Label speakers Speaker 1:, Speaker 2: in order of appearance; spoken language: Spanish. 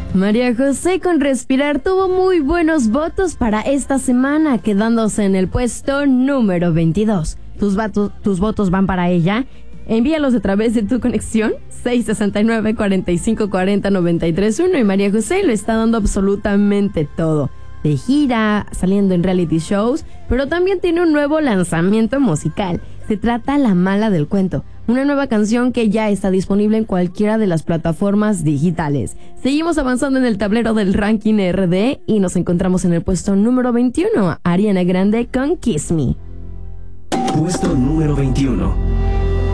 Speaker 1: María José con Respirar tuvo muy buenos votos para esta semana, quedándose en el puesto número 22. Tus votos van para ella. Envíalos a través de tu conexión 669-4540-931 y María José lo está dando absolutamente todo. De gira, saliendo en reality shows, pero también tiene un nuevo lanzamiento musical. Se trata La Mala del Cuento, una nueva canción que ya está disponible en cualquiera de las plataformas digitales. Seguimos avanzando en el tablero del ranking RD y nos encontramos en el puesto número 21, Ariana Grande con Kiss Me.
Speaker 2: Puesto número 21.